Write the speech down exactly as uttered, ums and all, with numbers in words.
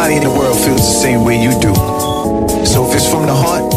nobody in the world feels the same way you do. So if it's from the heart,